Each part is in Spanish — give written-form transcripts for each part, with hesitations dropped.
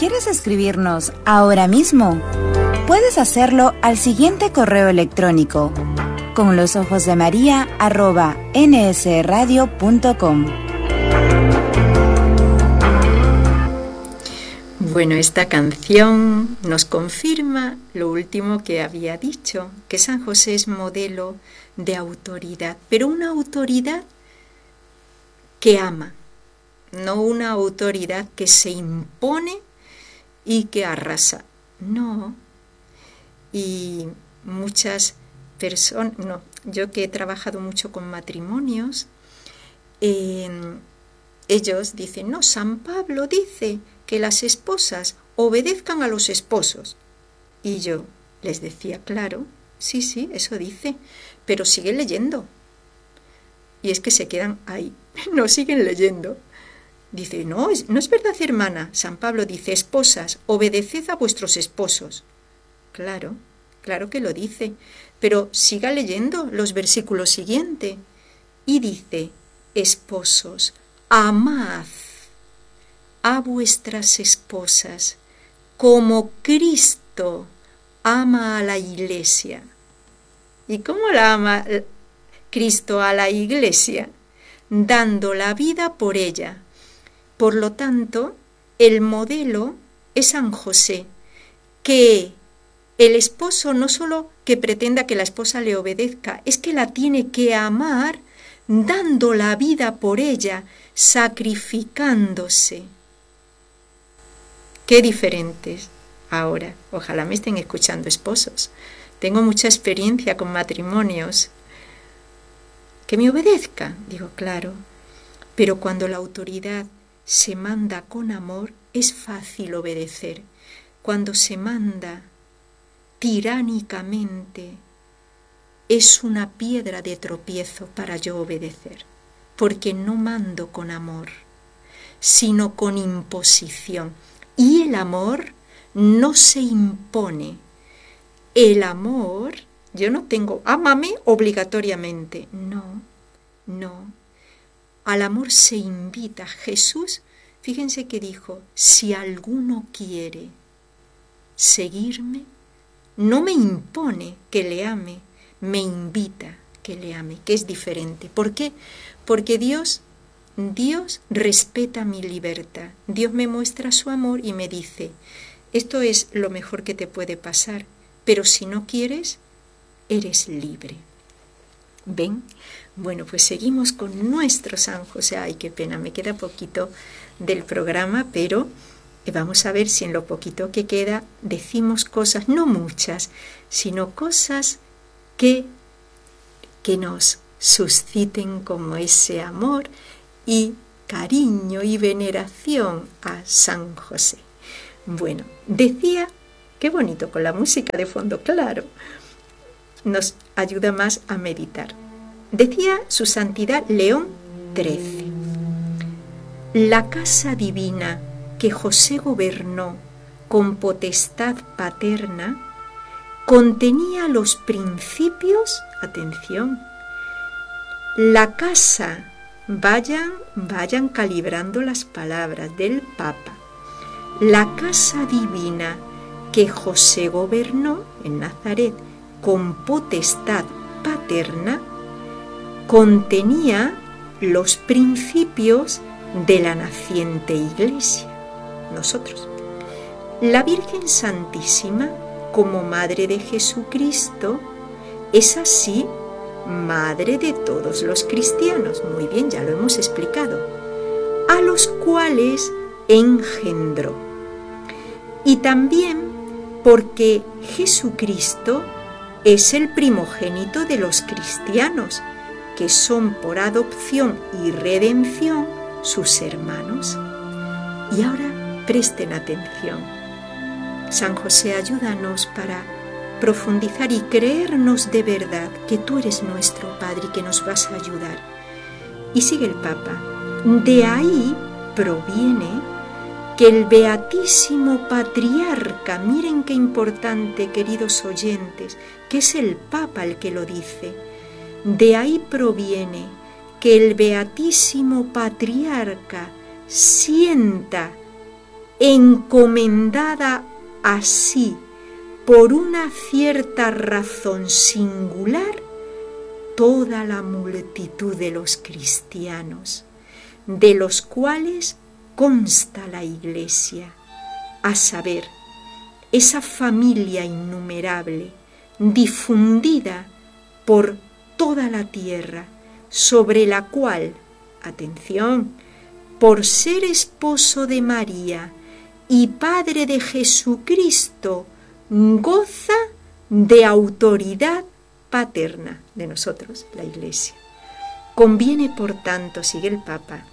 ¿Quieres escribirnos ahora mismo? Puedes hacerlo al siguiente correo electrónico: conlosojosdemaria@nsradio.com. Bueno, esta canción nos confirma lo último que había dicho, que San José es modelo de autoridad, pero una autoridad que ama, no una autoridad que se impone y que arrasa, no. Y muchas personas, no, yo que he trabajado mucho con matrimonios, ellos dicen, no, San Pablo dice que las esposas obedezcan a los esposos. Y yo les decía, claro, sí, eso dice, pero sigue leyendo. Y es que se quedan ahí, no siguen leyendo. Dice, no es verdad, hermana. San Pablo dice, esposas, obedeced a vuestros esposos. Claro que lo dice, pero siga leyendo los versículos siguientes. Y dice, esposos, amad a vuestras esposas como Cristo ama a la Iglesia. ¿Y cómo la ama Cristo a la Iglesia? Dando la vida por ella. Por lo tanto, el modelo es San José, que el esposo no solo que pretenda que la esposa le obedezca, es que la tiene que amar dando la vida por ella, sacrificándose. Qué diferentes ahora. Ojalá me estén escuchando esposos. Tengo mucha experiencia con matrimonios. Que me obedezca, digo, claro, pero cuando la autoridad se manda con amor, es fácil obedecer. Cuando se manda tiránicamente, es una piedra de tropiezo para yo obedecer, porque no mando con amor, sino con imposición. Y el amor no se impone. El amor, yo no tengo, ámame obligatoriamente. No. Al amor se invita. Jesús, fíjense que dijo, si alguno quiere seguirme, no me impone que le ame, me invita que le ame, que es diferente. ¿Por qué? Porque Dios respeta mi libertad. Dios me muestra su amor y me dice, esto es lo mejor que te puede pasar, pero si no quieres, eres libre. ¿Ven? Bueno, pues seguimos con nuestro San José. Ay, qué pena, me queda poquito del programa, pero vamos a ver si en lo poquito que queda decimos cosas, no muchas, sino cosas que nos susciten como ese amor y cariño y veneración a San José. Bueno, decía, qué bonito con la música de fondo, claro, nos ayuda más a meditar. Decía su santidad León XIII, la casa divina que José gobernó con potestad paterna contenía los principios, atención, la casa, vayan calibrando las palabras del Papa, la casa divina que José gobernó en Nazaret con potestad paterna contenía los principios de la naciente Iglesia, nosotros. La Virgen Santísima, como Madre de Jesucristo, es así Madre de todos los cristianos. Muy bien, ya lo hemos explicado. A los cuales engendró. Y también porque Jesucristo es el primogénito de los cristianos, que son por adopción y redención sus hermanos. Y ahora presten atención. San José, ayúdanos para profundizar y creernos de verdad que tú eres nuestro Padre y que nos vas a ayudar. Y sigue el Papa. De ahí proviene que el Beatísimo Patriarca, miren qué importante, queridos oyentes, que es el Papa el que lo dice. De ahí proviene que el Beatísimo Patriarca sienta encomendada así por una cierta razón singular toda la multitud de los cristianos, de los cuales consta la Iglesia, a saber, esa familia innumerable, difundida por toda la tierra, sobre la cual, atención, por ser esposo de María y padre de Jesucristo, goza de autoridad paterna de nosotros, la Iglesia. Conviene, por tanto, sigue el Papa,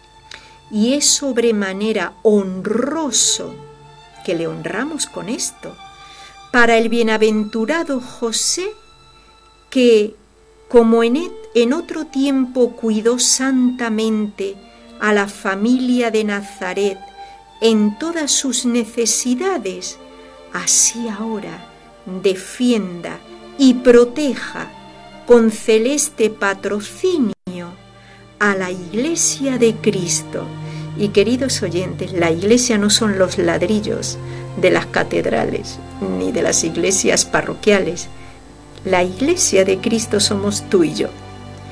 y es sobremanera honroso que le honramos con esto, para el bienaventurado José, que, como en otro tiempo cuidó santamente a la familia de Nazaret en todas sus necesidades, así ahora defienda y proteja con celeste patrocinio a la Iglesia de Cristo. Y queridos oyentes, la Iglesia no son los ladrillos de las catedrales ni de las iglesias parroquiales. La Iglesia de Cristo somos tú y yo.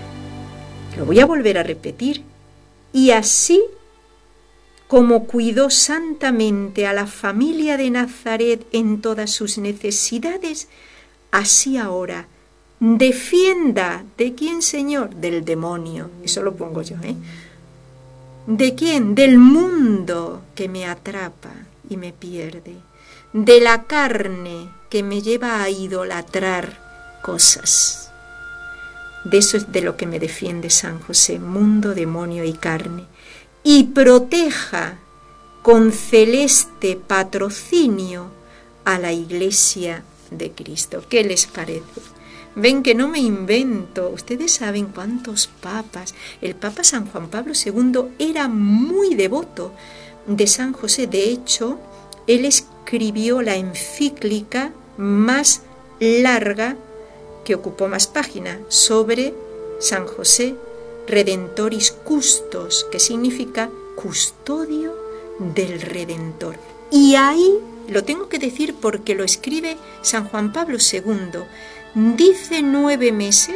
Lo voy a volver a repetir. Y así como cuidó santamente a la familia de Nazaret en todas sus necesidades, así ahora defienda. ¿De quién, Señor? Del demonio. Eso lo pongo yo, ¿eh? ¿De quién? Del mundo que me atrapa y me pierde. De la carne que me lleva a idolatrar cosas. De eso es de lo que me defiende San José, mundo, demonio y carne. Y proteja con celeste patrocinio a la Iglesia de Cristo. ¿Qué les parece? Ven que no me invento. Ustedes saben cuántos papas. El Papa San Juan Pablo II era muy devoto de San José. De hecho, él escribió la encíclica más larga, que ocupó más páginas, sobre San José, Redentoris Custos, que significa custodio del Redentor. Y ahí, lo tengo que decir porque lo escribe San Juan Pablo II, dice 9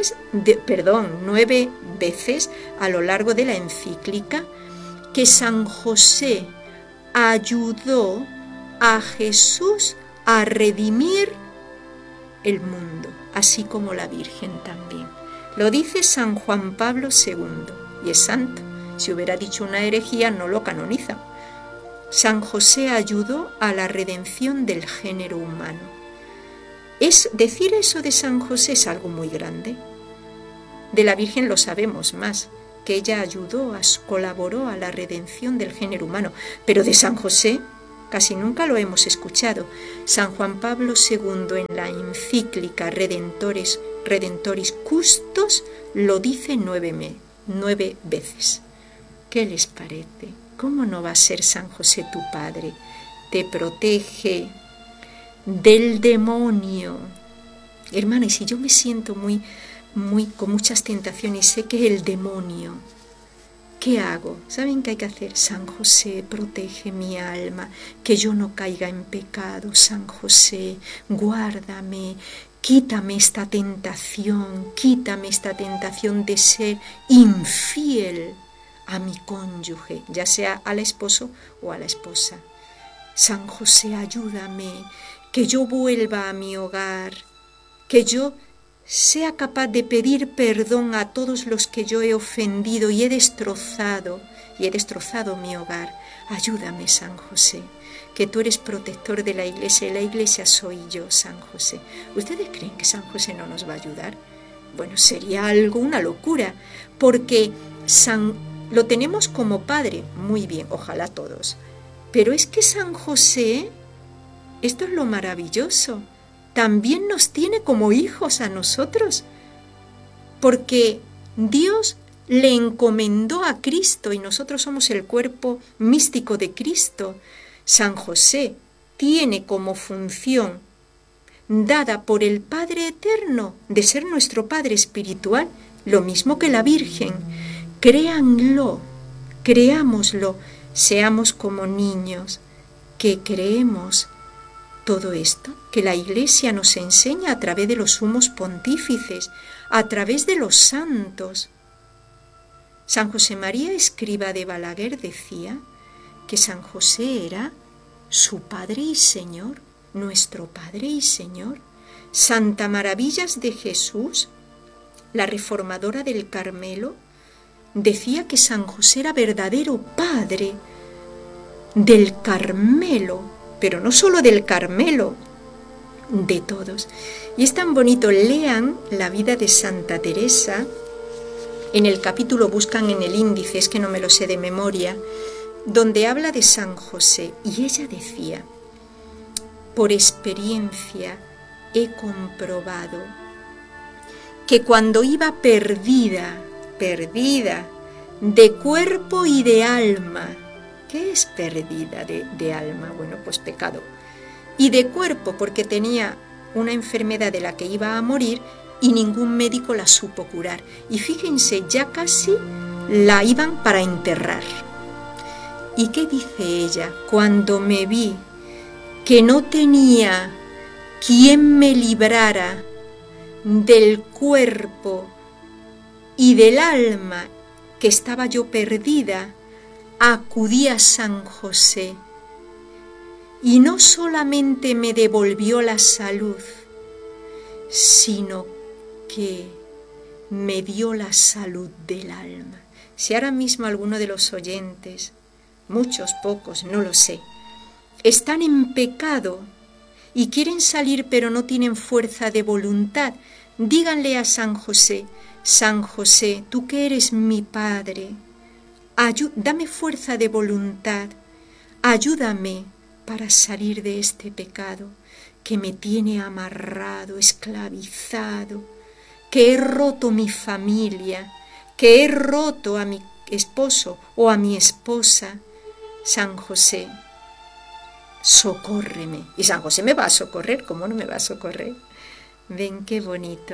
veces a lo largo de la encíclica que San José ayudó a Jesús a redimir el mundo, así como la Virgen también. Lo dice San Juan Pablo II y es santo. Si hubiera dicho una herejía no lo canoniza. San José ayudó a la redención del género humano. Decir eso de San José es algo muy grande. De la Virgen lo sabemos más, que ella colaboró a la redención del género humano, pero de San José casi nunca lo hemos escuchado. San Juan Pablo II en la encíclica Redentoris Custos lo dice 9 veces. ¿Qué les parece? ¿Cómo no va a ser San José tu padre? Te protege del demonio. Hermana, y si yo me siento con muchas tentaciones y sé que es el demonio, ¿qué hago? ¿Saben qué hay que hacer? San José, protege mi alma, que yo no caiga en pecado. San José, guárdame, quítame esta tentación de ser infiel a mi cónyuge, ya sea al esposo o a la esposa. San José, ayúdame, que yo vuelva a mi hogar, que yo sea capaz de pedir perdón a todos los que yo he ofendido y he destrozado mi hogar. Ayúdame, San José, que tú eres protector de la Iglesia y la Iglesia soy yo, San José. ¿Ustedes creen que San José no nos va a ayudar? Bueno, sería una locura, porque lo tenemos como padre, muy bien, ojalá todos. Pero es que San José, esto es lo maravilloso, también nos tiene como hijos a nosotros, porque Dios le encomendó a Cristo y nosotros somos el cuerpo místico de Cristo. San José tiene como función dada por el Padre Eterno de ser nuestro Padre espiritual, lo mismo que la Virgen. Créanlo, creámoslo, seamos como niños, que creemos todo esto, que la Iglesia nos enseña a través de los sumos pontífices, a través de los santos. San José María Escriba de Balaguer decía que San José era su Padre y Señor, nuestro Padre y Señor. Santa Maravillas de Jesús, la reformadora del Carmelo, decía que San José era verdadero Padre del Carmelo, pero no solo del Carmelo, de todos. Y es tan bonito, lean la vida de Santa Teresa, en el capítulo, buscan en el índice, es que no me lo sé de memoria, donde habla de San José, y ella decía: por experiencia he comprobado que cuando iba perdida de cuerpo y de alma. ¿Qué es perdida de alma? Bueno, pues pecado. Y de cuerpo, porque tenía una enfermedad de la que iba a morir y ningún médico la supo curar. Y fíjense, ya casi la iban para enterrar. ¿Y qué dice ella? Cuando me vi que no tenía quien me librara del cuerpo y del alma, que estaba yo perdida, acudí a San José, y no solamente me devolvió la salud, sino que me dio la salud del alma. Si ahora mismo alguno de los oyentes, muchos, pocos, no lo sé, están en pecado y quieren salir pero no tienen fuerza de voluntad, díganle a San José: San José, tú que eres mi Padre, dame fuerza de voluntad, ayúdame para salir de este pecado que me tiene amarrado, esclavizado, que he roto mi familia, que he roto a mi esposo o a mi esposa. San José, socórreme. Y San José me va a socorrer, ¿cómo no me va a socorrer? Ven qué bonito.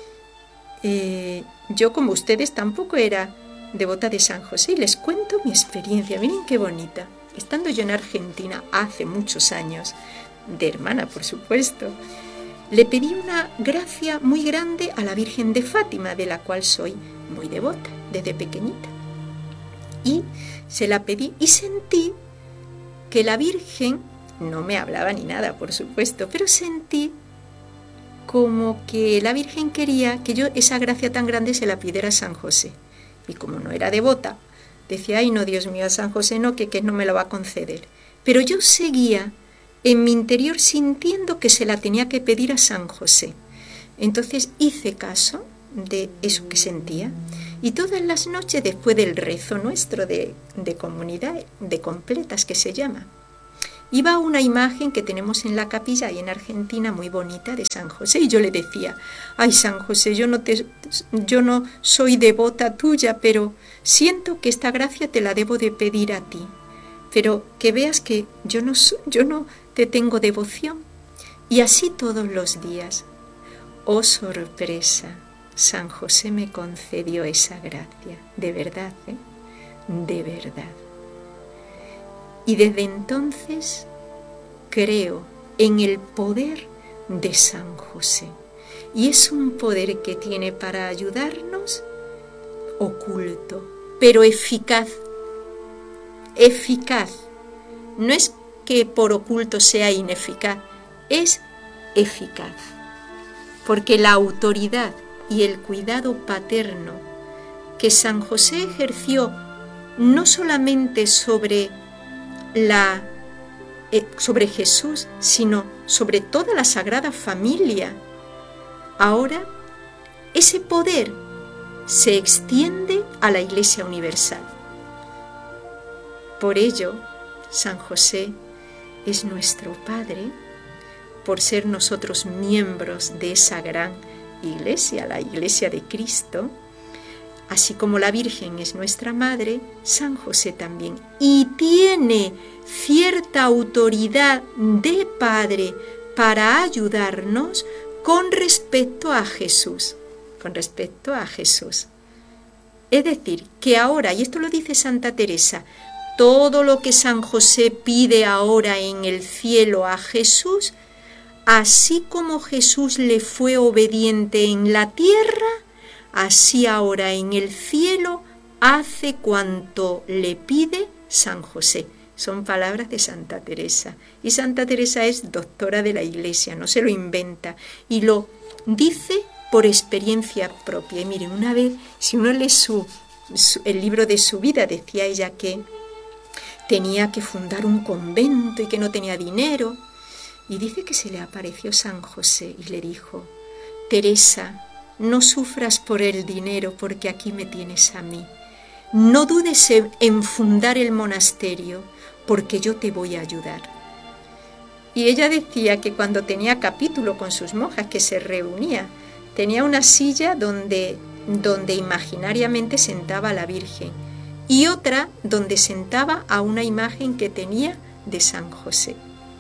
Yo, como ustedes, tampoco era devota de San José, y les cuento mi experiencia. Miren qué bonita. Estando yo en Argentina hace muchos años, de hermana por supuesto, le pedí una gracia muy grande a la Virgen de Fátima, de la cual soy muy devota desde pequeñita. Y se la pedí y sentí que la Virgen no me hablaba ni nada, por supuesto, pero sentí como que la Virgen quería que yo esa gracia tan grande se la pidiera a San José. Y como no era devota, decía: ay no, Dios mío, a San José no, que no me lo va a conceder. Pero yo seguía en mi interior sintiendo que se la tenía que pedir a San José. Entonces hice caso de eso que sentía, y todas las noches, después del rezo nuestro de comunidad, de completas que se llama, iba a una imagen que tenemos en la capilla ahí en Argentina, muy bonita, de San José, y yo le decía: ay San José, yo no soy devota tuya, pero siento que esta gracia te la debo de pedir a ti, pero que veas que yo no te tengo devoción. Y así todos los días. Oh sorpresa, San José me concedió esa gracia, de verdad, de verdad. Y desde entonces creo en el poder de San José. Y es un poder que tiene para ayudarnos oculto, pero eficaz. Eficaz. No es que por oculto sea ineficaz, es eficaz. Porque la autoridad y el cuidado paterno que San José ejerció no solamente sobre Jesús, sino sobre toda la Sagrada Familia, ahora ese poder se extiende a la Iglesia Universal. Por ello, San José es nuestro Padre, por ser nosotros miembros de esa gran Iglesia, la Iglesia de Cristo. Así como la Virgen es nuestra Madre, San José también. Y tiene cierta autoridad de Padre para ayudarnos con respecto a Jesús. Con respecto a Jesús. Es decir, que ahora, y esto lo dice Santa Teresa, todo lo que San José pide ahora en el cielo a Jesús, así como Jesús le fue obediente en la tierra, así ahora en el cielo hace cuanto le pide San José. Son palabras de Santa Teresa. Y Santa Teresa es doctora de la Iglesia, no se lo inventa. Y lo dice por experiencia propia. Y miren, una vez, si uno lee el libro de su vida, decía ella que tenía que fundar un convento y que no tenía dinero. Y dice que se le apareció San José y le dijo: Teresa, no sufras por el dinero porque aquí me tienes a mí. No dudes en fundar el monasterio porque yo te voy a ayudar. Y ella decía que cuando tenía capítulo con sus monjas, que se reunía, tenía una silla donde imaginariamente sentaba a la Virgen y otra donde sentaba a una imagen que tenía de San José.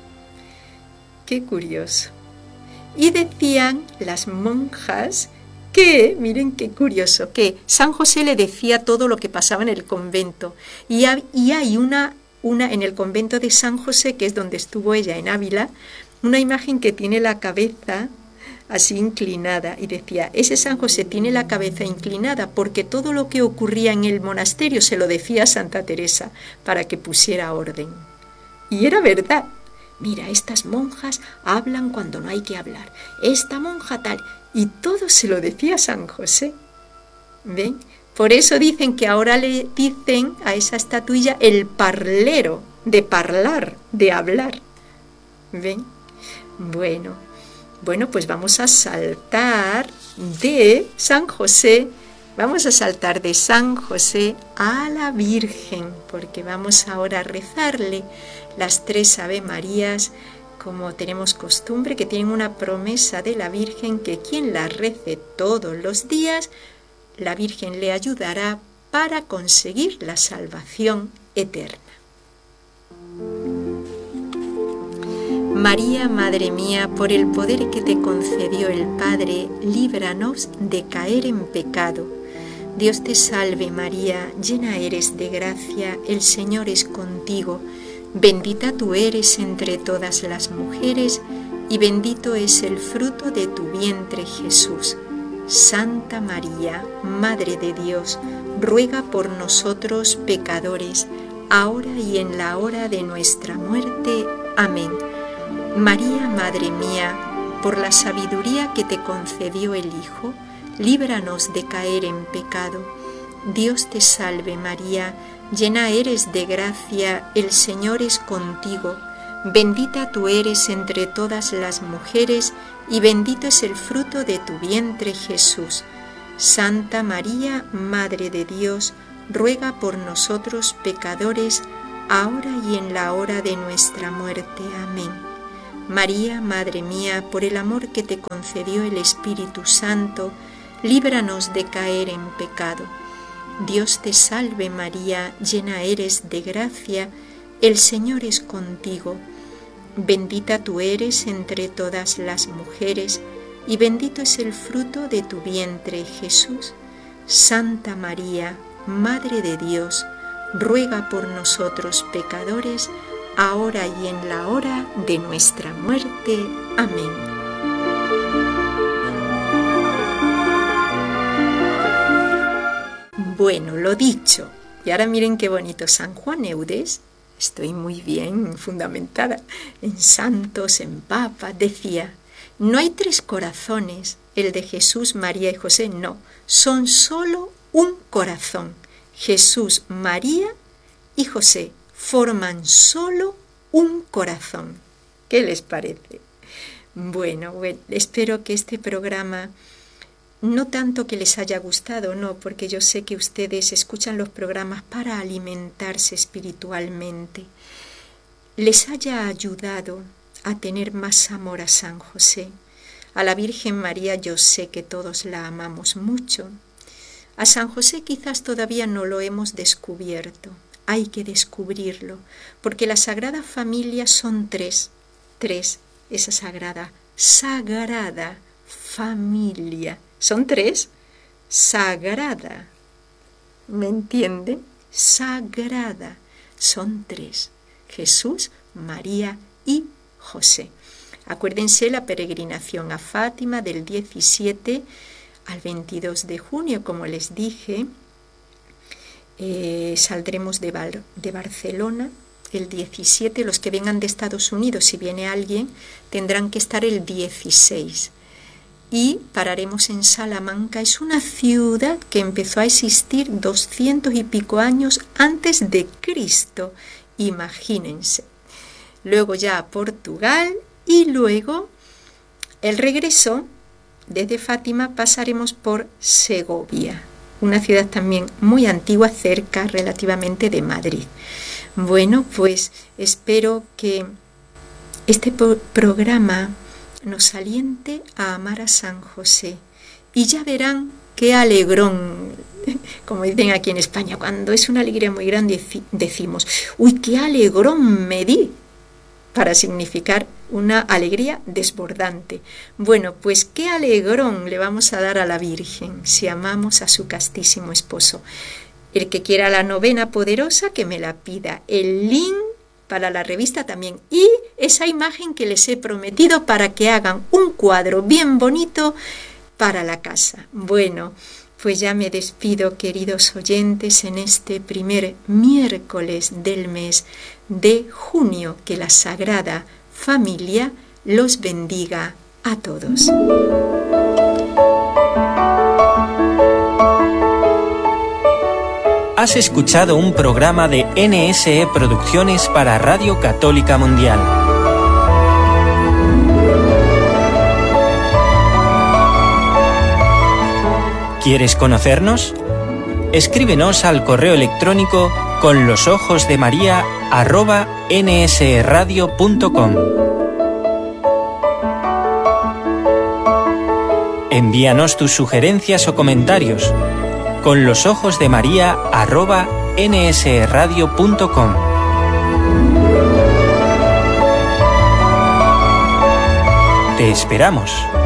Qué curioso. Y decían las monjas que, miren qué curioso, que San José le decía todo lo que pasaba en el convento. Y hay una en el convento de San José, que es donde estuvo ella en Ávila, una imagen que tiene la cabeza así inclinada. Y decía, ese San José tiene la cabeza inclinada porque todo lo que ocurría en el monasterio se lo decía a Santa Teresa para que pusiera orden. Y era verdad. Mira, estas monjas hablan cuando no hay que hablar. Esta monja tal. Y todo se lo decía San José. ¿Ven? Por eso dicen que ahora le dicen a esa estatuilla el parlero, de parlar, de hablar. ¿Ven? Bueno, pues vamos a saltar de San José. Vamos a saltar de San José a la Virgen, porque vamos ahora a rezarle las 3 Ave Marías, como tenemos costumbre, que tienen una promesa de la Virgen, que quien la rece todos los días, la Virgen le ayudará para conseguir la salvación eterna. María, Madre mía, por el poder que te concedió el Padre, líbranos de caer en pecado. Dios te salve María, llena eres de gracia, el Señor es contigo. Bendita tú eres entre todas las mujeres, y bendito es el fruto de tu vientre Jesús. Santa María, Madre de Dios, ruega por nosotros pecadores, ahora y en la hora de nuestra muerte. Amén. María, Madre mía, por la sabiduría que te concedió el Hijo, líbranos de caer en pecado. Dios te salve María, llena eres de gracia, el Señor es contigo. Bendita tú eres entre todas las mujeres, y bendito es el fruto de tu vientre Jesús. Santa María, Madre de Dios, ruega por nosotros pecadores, ahora y en la hora de nuestra muerte. Amén. María, Madre mía, por el amor que te concedió el Espíritu Santo, líbranos de caer en pecado. Dios te salve María, llena eres de gracia, el Señor es contigo. Bendita tú eres entre todas las mujeres, y bendito es el fruto de tu vientre Jesús. Santa María, Madre de Dios, ruega por nosotros pecadores, ahora y en la hora de nuestra muerte. Amén. Bueno, lo dicho. Y ahora miren qué bonito. San Juan Eudes, estoy muy bien fundamentada en santos, en papas, decía, no hay 3 corazones, el de Jesús, María y José, no, son solo un corazón. Jesús, María y José forman solo un corazón. ¿Qué les parece? Bueno, espero que este programa, no tanto que les haya gustado, no, porque yo sé que ustedes escuchan los programas para alimentarse espiritualmente, les haya ayudado a tener más amor a San José. A la Virgen María yo sé que todos la amamos mucho. A San José quizás todavía no lo hemos descubierto. Hay que descubrirlo, porque la Sagrada Familia son 3, esa sagrada familia. Son 3, sagrada. ¿Me entienden? Sagrada. son 3, Jesús, María y José. Acuérdense la peregrinación a Fátima del 17 al 22 de junio, como les dije. Saldremos de Barcelona el 17. Los que vengan de Estados Unidos, si viene alguien, tendrán que estar el 16. Y pararemos en Salamanca. Es una ciudad que empezó a existir 200 y pico años antes de Cristo. Imagínense. Luego ya a Portugal y luego el regreso desde Fátima pasaremos por Segovia, una ciudad también muy antigua, cerca relativamente de Madrid. Bueno, pues espero que este programa nos aliente a amar a San José y ya verán qué alegrón, como dicen aquí en España, cuando es una alegría muy grande decimos, uy, qué alegrón me di, para significar una alegría desbordante. Bueno, pues qué alegrón le vamos a dar a la Virgen si amamos a su castísimo esposo. El que quiera la novena poderosa, que me la pida. El link para la revista también. Y esa imagen que les he prometido para que hagan un cuadro bien bonito para la casa. Bueno, pues ya me despido, queridos oyentes, en este primer miércoles del mes de junio. Que la Sagrada Familia los bendiga a todos. Has escuchado un programa de NSE Producciones para Radio Católica Mundial. ¿Quieres conocernos? Escríbenos al correo electrónico conlosojosdemaria@nsradio.com. Envíanos tus sugerencias o comentarios conlosojosdemaria@nsradio.com. Te esperamos.